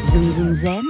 Zoom Zoom Zen,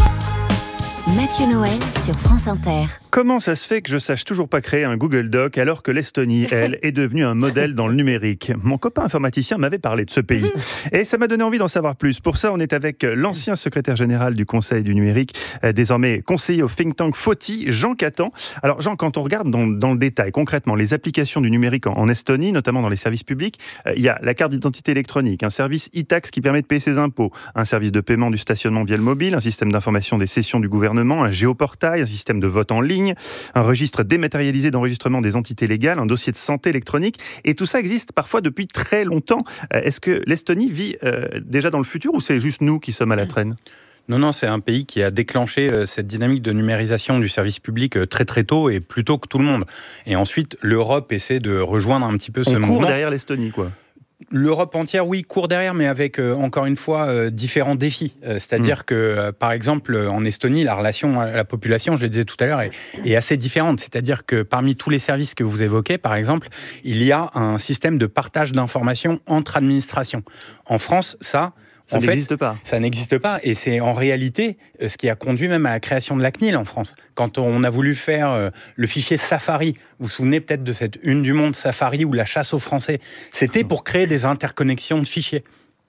Mathieu Noël sur France Inter. Comment ça se fait que je sache toujours pas créer un Google Doc alors que l'Estonie, elle, est devenue un modèle dans le numérique? Mon copain informaticien m'avait parlé de ce pays et ça m'a donné envie d'en savoir plus. Pour ça, on est avec l'ancien secrétaire général du Conseil du numérique, désormais conseiller au think tank FOTI, Jean Catan. Alors Jean, quand on regarde dans le détail, concrètement, les applications du numérique en Estonie, notamment dans les services publics, il y a la carte d'identité électronique, un service e-tax qui permet de payer ses impôts, un service de paiement du stationnement via le mobile, un système d'information des sessions du gouvernement, un géoportail, un système de vote en ligne, un registre dématérialisé d'enregistrement des entités légales, un dossier de santé électronique, et tout ça existe parfois depuis très longtemps. Est-ce que l'Estonie vit déjà dans le futur ou c'est juste nous qui sommes à la traîne ? Non, c'est un pays qui a déclenché cette dynamique de numérisation du service public très très tôt et plus tôt que tout le monde. Et ensuite, l'Europe essaie de rejoindre un petit peu ce mouvement. On court derrière l'Estonie, quoi. L'Europe entière, oui, court derrière, mais avec, encore une fois, différents défis. C'est-à-dire que, par exemple, en Estonie, la relation à la population, je le disais tout à l'heure, est assez différente. C'est-à-dire que parmi tous les services que vous évoquez, par exemple, il y a un système de partage d'informations entre administrations. En France, ça n'existe pas. Et c'est en réalité ce qui a conduit même à la création de la CNIL en France. Quand on a voulu faire le fichier Safari, vous vous souvenez peut-être de cette une du monde Safari ou la chasse aux Français, c'était pour créer des interconnexions de fichiers.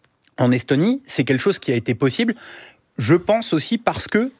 En Estonie, c'est quelque chose qui a été possible, je pense aussi parce que,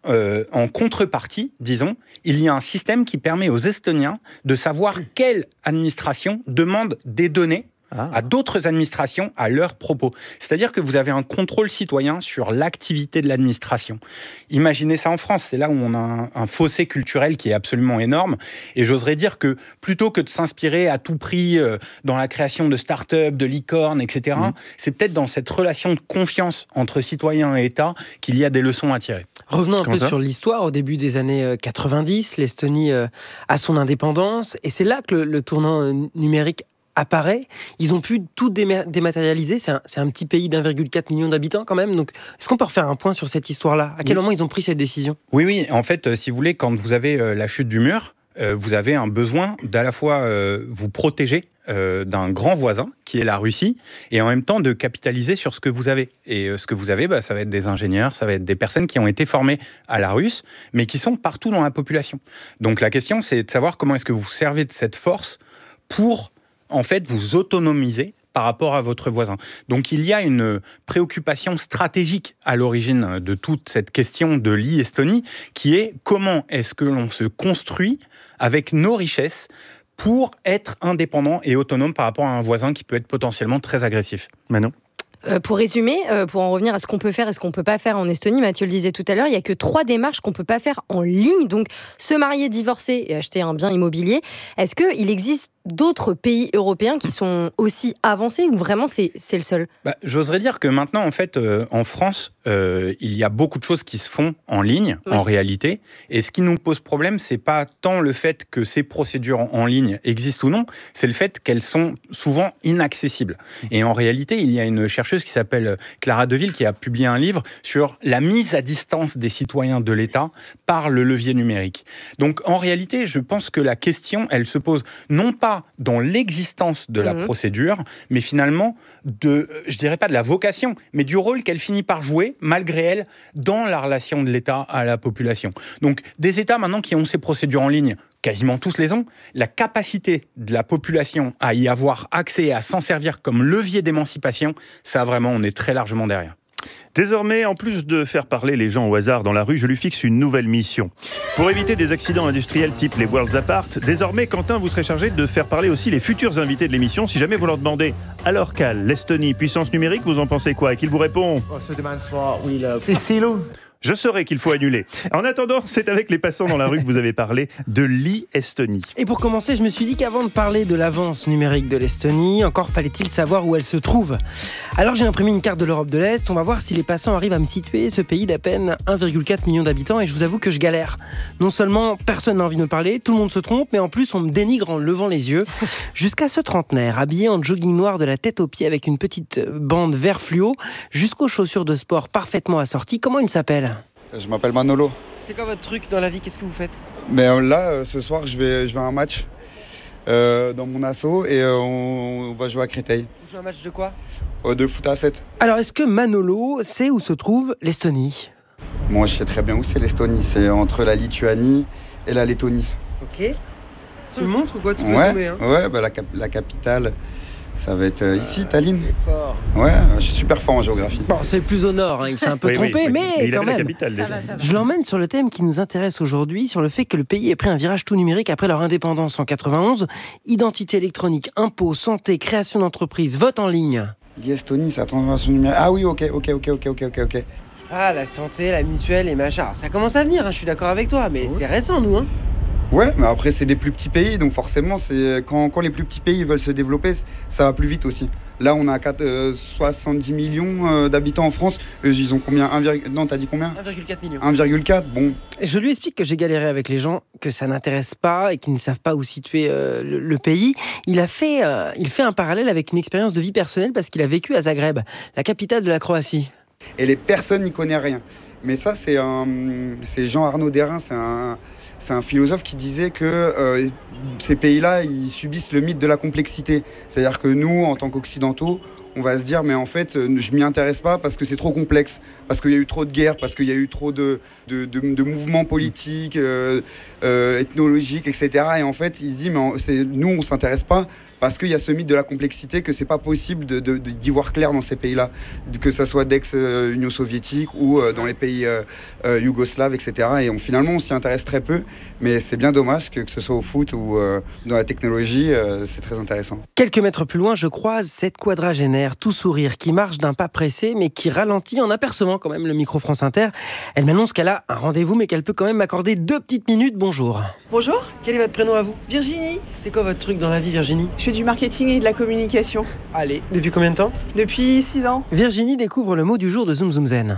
en contrepartie, disons, il y a un système qui permet aux Estoniens de savoir quelle administration demande des données à d'autres administrations à leur propos. C'est-à-dire que vous avez un contrôle citoyen sur l'activité de l'administration. Imaginez ça en France, c'est là où on a un fossé culturel qui est absolument énorme. Et j'oserais dire que plutôt que de s'inspirer à tout prix dans la création de start-up, de licornes, etc., c'est peut-être dans cette relation de confiance entre citoyens et État qu'il y a des leçons à tirer. Revenons un peu sur l'histoire. Au début des années 90, l'Estonie a son indépendance. Et c'est là que le tournant numérique apparaît. Ils ont pu tout dématérialiser. C'est un petit pays d'1,4 million d'habitants quand même. Donc, est-ce qu'on peut refaire un point sur cette histoire-là ? À quel moment ils ont pris cette décision ? Oui. En fait, si vous voulez, quand vous avez la chute du mur, vous avez un besoin d'à la fois vous protéger d'un grand voisin, qui est la Russie, et en même temps de capitaliser sur ce que vous avez. Et ce que vous avez, ça va être des ingénieurs, ça va être des personnes qui ont été formées à la russe, mais qui sont partout dans la population. Donc la question, c'est de savoir comment est-ce que vous servez de cette force pour en fait, vous autonomisez par rapport à votre voisin. Donc, il y a une préoccupation stratégique à l'origine de toute cette question de l'e-Estonie, qui est comment est-ce que l'on se construit avec nos richesses pour être indépendant et autonome par rapport à un voisin qui peut être potentiellement très agressif. Manon ? Pour résumer, pour en revenir à ce qu'on peut faire et ce qu'on ne peut pas faire en Estonie, Mathieu le disait tout à l'heure, il n'y a que 3 démarches qu'on ne peut pas faire en ligne. Donc, se marier, divorcer et acheter un bien immobilier. Est-ce qu'il existe d'autres pays européens qui sont aussi avancés ou vraiment c'est le seul ? J'oserais dire que maintenant, en fait, en France, il y a beaucoup de choses qui se font en ligne, en réalité. Et ce qui nous pose problème, c'est pas tant le fait que ces procédures en ligne existent ou non, c'est le fait qu'elles sont souvent inaccessibles. Et en réalité, il y a une chercheuse qui s'appelle Clara Deville qui a publié un livre sur la mise à distance des citoyens de l'État par le levier numérique. Donc, en réalité, je pense que la question, elle se pose non pas dans l'existence de la procédure, mais finalement, je dirais pas de la vocation, mais du rôle qu'elle finit par jouer, malgré elle, dans la relation de l'État à la population. Donc, des États maintenant qui ont ces procédures en ligne, quasiment tous les ont, la capacité de la population à y avoir accès et à s'en servir comme levier d'émancipation, ça vraiment, on est très largement derrière. Désormais, en plus de faire parler les gens au hasard dans la rue, je lui fixe une nouvelle mission. Pour éviter des accidents industriels type les Worlds Apart, désormais, Quentin, vous serez chargé de faire parler aussi les futurs invités de l'émission. Si jamais vous leur demandez « Alors Cal, l'Estonie, puissance numérique, vous en pensez quoi ?» et qu'il vous répond « C'est Silo ». Je saurai qu'il faut annuler. En attendant, c'est avec les passants dans la rue que vous avez parlé de l'e-Estonie. Et pour commencer, je me suis dit qu'avant de parler de l'avance numérique de l'Estonie, encore fallait-il savoir où elle se trouve. Alors j'ai imprimé une carte de l'Europe de l'Est, on va voir si les passants arrivent à me situer, ce pays d'à peine 1,4 million d'habitants, et je vous avoue que je galère. Non seulement personne n'a envie de me parler, tout le monde se trompe, mais en plus on me dénigre en levant les yeux. Jusqu'à ce trentenaire, habillé en jogging noir de la tête aux pieds avec une petite bande vert fluo, jusqu'aux chaussures de sport parfaitement assorties, comment il s'appelle ? Je m'appelle Manolo. C'est quoi votre truc dans la vie ? Qu'est-ce que vous faites ? Mais là, ce soir, je vais à un match. dans mon asso et on va jouer à Créteil. C'est un match de quoi ? De foot à 7. Alors, est-ce que Manolo sait où se trouve l'Estonie ? Moi, je sais très bien où c'est l'Estonie. C'est entre la Lituanie et la Lettonie. Ok. Tu me montres ou quoi ? Tu peux Ouais, zoomer, hein ? ouais, bah, la capitale, ça va être ici, Tallinn. C'est fort. Ouais, je suis super fort en géographie. Bon, c'est plus au nord, hein, il s'est un peu Oui, trompé, oui. mais il quand avait la même. capitale déjà. Ça va. Je l'emmène sur le thème qui nous intéresse aujourd'hui, sur le fait que le pays ait pris un virage tout numérique après leur indépendance en 91. Identité électronique, impôts, santé, création d'entreprises, vote en ligne. L'Estonie, c'est la transformation numérique. Ah oui, ok. Ah, la santé, la mutuelle et machin. Alors, ça commence à venir, hein, je suis d'accord avec toi, mais c'est récent, nous. Hein. Ouais, mais après, c'est des plus petits pays, donc forcément, c'est quand les plus petits pays veulent se développer, ça va plus vite aussi. Là, on a 70 millions d'habitants en France. Eux, ils ont combien ? Non, t'as dit combien ? 1,4 million. 1,4, bon. Je lui explique que j'ai galéré avec les gens, que ça n'intéresse pas et qu'ils ne savent pas où situer le pays. Il fait un parallèle avec une expérience de vie personnelle parce qu'il a vécu à Zagreb, la capitale de la Croatie. Et les personnes n'y connaissent rien. Mais ça, c'est Jean-Arnaud Derain, c'est un philosophe qui disait que ces pays-là, ils subissent le mythe de la complexité. C'est-à-dire que nous, en tant qu'Occidentaux, on va se dire, mais en fait, je m'y intéresse pas parce que c'est trop complexe, parce qu'il y a eu trop de guerres, parce qu'il y a eu trop de mouvements politiques, ethnologiques, etc. Et en fait, il dit, mais nous, on s'intéresse pas parce qu'il y a ce mythe de la complexité, que c'est pas possible d'y voir clair dans ces pays-là, que ça soit d'ex-Union soviétique ou dans les pays yougoslaves, etc. Et finalement, on s'y intéresse très peu, mais c'est bien dommage que ce soit au foot ou dans la technologie, c'est très intéressant. Quelques mètres plus loin, je croise cette quadragénaire, tout sourire, qui marche d'un pas pressé, mais qui ralentit en apercevant quand même le micro France Inter. Elle m'annonce qu'elle a un rendez-vous, mais qu'elle peut quand même m'accorder 2 petites minutes. Bonjour. Bonjour, Quel est votre prénom à vous ? Virginie. C'est quoi votre truc dans la vie, Virginie ? Je fais du marketing et de la communication. Allez. Depuis combien de temps ? Depuis 6 ans. Virginie découvre le mot du jour de Zoom Zoom Zen.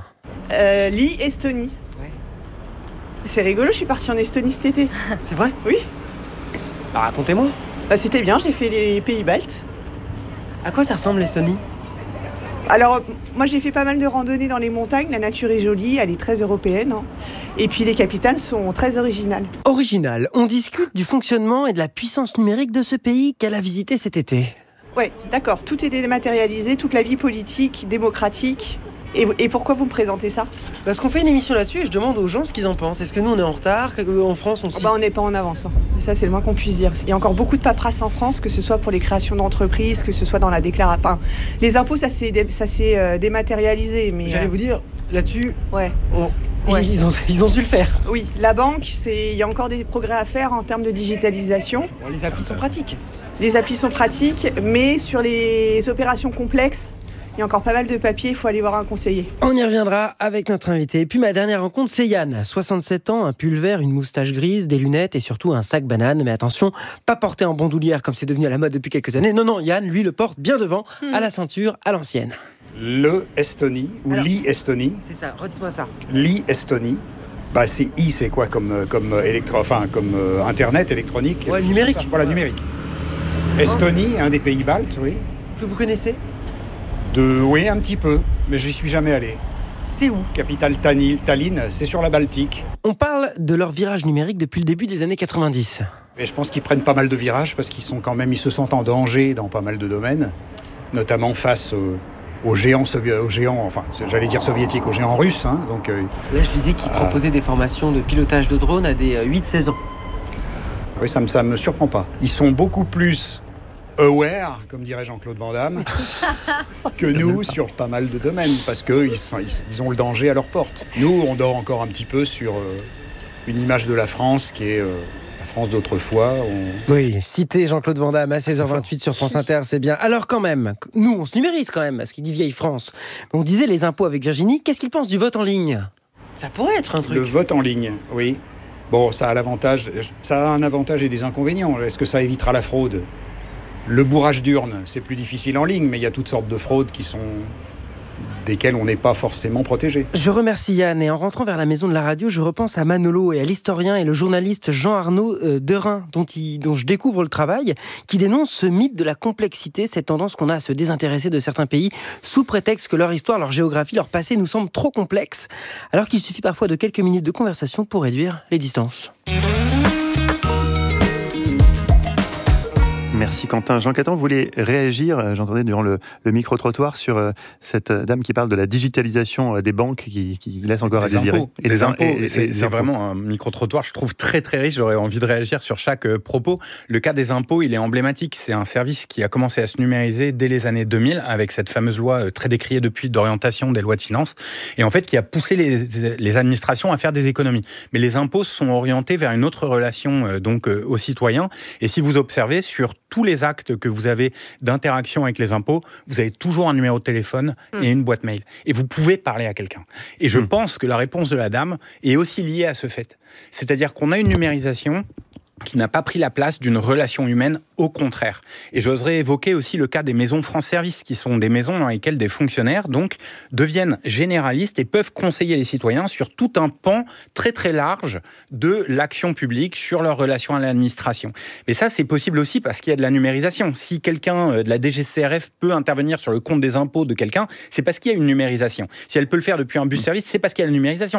Estonie. Ouais. C'est rigolo, je suis partie en Estonie cet été. C'est vrai ? Oui. Alors racontez-moi. Bah, c'était bien, j'ai fait les pays baltes. À quoi ça ressemble l'Estonie ? Alors, moi j'ai fait pas mal de randonnées dans les montagnes, la nature est jolie, elle est très européenne. Hein. Et puis les capitales sont très originales. Original. On discute du fonctionnement et de la puissance numérique de ce pays qu'elle a visité cet été. Ouais, d'accord, tout est dématérialisé, toute la vie politique, démocratique. Et pourquoi vous me présentez ça ? Parce qu'on fait une émission là-dessus et je demande aux gens ce qu'ils en pensent. Est-ce que nous on est en retard ? En France On n'est pas en avance. Hein. Ça c'est le moins qu'on puisse dire. Il y a encore beaucoup de paperasse en France, que ce soit pour les créations d'entreprises, que ce soit dans la déclaration. Enfin, les impôts ça s'est dématérialisé. Mais, J'allais vous dire, là-dessus, ouais. Ouais. Ils ont su le faire. Oui, la banque, il y a encore des progrès à faire en termes de digitalisation. Bon, les applis sont pratiques. Les applis sont pratiques, mais sur les opérations complexes, il y a encore pas mal de papiers, il faut aller voir un conseiller. On y reviendra avec notre invité. Et puis ma dernière rencontre, c'est Yann, 67 ans, un pull vert, une moustache grise, des lunettes et surtout un sac banane. Mais attention, pas porté en bandoulière comme c'est devenu à la mode depuis quelques années. Non, Yann, lui, le porte bien devant, à la ceinture, à l'ancienne. Le Estonie ou l'e-Estonie. C'est ça, redites-moi ça. L'e-Estonie. Bah c'est c'est quoi comme internet électronique. Ouais, numérique. Voilà, numérique. Estonie, un des pays baltes, oui. Que vous connaissez ? Oui, un petit peu, mais j'y suis jamais allé. C'est où ? Capitale Tallinn, c'est sur la Baltique. On parle de leur virage numérique depuis le début des années 90. Et je pense qu'ils prennent pas mal de virages parce qu'ils se sentent en danger dans pas mal de domaines, notamment face aux géants soviétiques, aux géants russes. Hein, donc, là, je disais qu'ils proposaient des formations de pilotage de drone à des 8-16 ans. Oui, ça me surprend pas. Ils sont beaucoup plus aware, comme dirait Jean-Claude Van Damme, que nous sur pas mal de domaines, parce qu'ils ont le danger à leur porte. Nous, on dort encore un petit peu sur une image de la France qui est la France d'autrefois. Oui, citer Jean-Claude Van Damme à 16h28 sur France Inter, c'est bien. Alors quand même, nous, on se numérise quand même, parce qu'il dit vieille France. On disait les impôts avec Virginie, qu'est-ce qu'il pense du vote en ligne ? Ça pourrait être un truc. Le vote en ligne, oui. Bon, ça a un avantage et des inconvénients. Est-ce que ça évitera la fraude ? Le bourrage d'urne, c'est plus difficile en ligne, mais il y a toutes sortes de fraudes desquelles on n'est pas forcément protégé. Je remercie Yann, et en rentrant vers la maison de la radio, je repense à Manolo et à l'historien et le journaliste Jean-Arnaud Derain, dont je découvre le travail, qui dénonce ce mythe de la complexité, cette tendance qu'on a à se désintéresser de certains pays, sous prétexte que leur histoire, leur géographie, leur passé nous semblent trop complexes, alors qu'il suffit parfois de quelques minutes de conversation pour réduire les distances. Merci Quentin. Jean Catan, vous voulez réagir, j'entendais durant le micro-trottoir, sur cette dame qui parle de la digitalisation des banques qui laisse encore à désirer. Des impôts. C'est vraiment un micro-trottoir, je trouve, très très riche. J'aurais envie de réagir sur chaque propos. Le cas des impôts, il est emblématique. C'est un service qui a commencé à se numériser dès les années 2000 avec cette fameuse loi très décriée depuis d'orientation des lois de finances et en fait qui a poussé les administrations à faire des économies. Mais les impôts sont orientés vers une autre relation aux citoyens. Et si vous observez, sur tous les actes que vous avez d'interaction avec les impôts, vous avez toujours un numéro de téléphone et une boîte mail. Et vous pouvez parler à quelqu'un. Et je pense que la réponse de la dame est aussi liée à ce fait. C'est-à-dire qu'on a une numérisation qui n'a pas pris la place d'une relation humaine, au contraire. Et j'oserais évoquer aussi le cas des maisons France Service, qui sont des maisons dans lesquelles des fonctionnaires donc deviennent généralistes et peuvent conseiller les citoyens sur tout un pan très très large de l'action publique sur leur relation à l'administration. Mais ça, c'est possible aussi parce qu'il y a de la numérisation. Si quelqu'un de la DGCCRF peut intervenir sur le compte des impôts de quelqu'un, c'est parce qu'il y a une numérisation. Si elle peut le faire depuis un bus service, c'est parce qu'il y a la numérisation.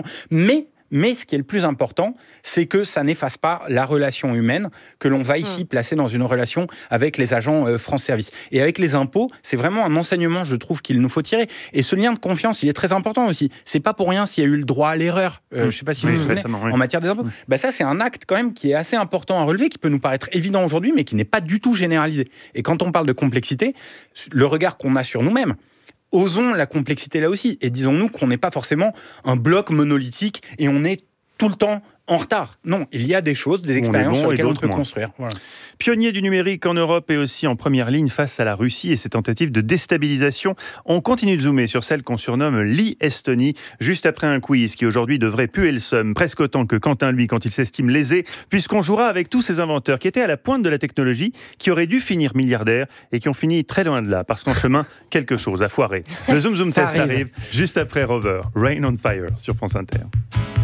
Mais ce qui est le plus important, c'est que ça n'efface pas la relation humaine que l'on va ici placer dans une relation avec les agents France Service. Et avec les impôts, c'est vraiment un enseignement, je trouve, qu'il nous faut tirer. Et ce lien de confiance, il est très important aussi. C'est pas pour rien s'il y a eu le droit à l'erreur, je sais pas si vous vous souvenez, en matière des impôts. Ça, c'est un acte quand même qui est assez important à relever, qui peut nous paraître évident aujourd'hui, mais qui n'est pas du tout généralisé. Et quand on parle de complexité, le regard qu'on a sur nous-mêmes, osons la complexité là aussi, et disons-nous qu'on n'est pas forcément un bloc monolithique et on est tout le temps en retard. Non, il y a des choses, des expériences sur lesquelles on peut construire. Voilà. Pionnier du numérique en Europe et aussi en première ligne face à la Russie et ses tentatives de déstabilisation, on continue de zoomer sur celle qu'on surnomme l'e-Estonie, juste après un quiz qui aujourd'hui devrait puer le seum, presque autant que Quentin, lui, quand il s'estime lésé, puisqu'on jouera avec tous ces inventeurs qui étaient à la pointe de la technologie, qui auraient dû finir milliardaires et qui ont fini très loin de là, parce qu'en chemin, quelque chose a foiré. Le Zoom Zoom Test arrive juste après Rover, Rain on Fire sur France Inter.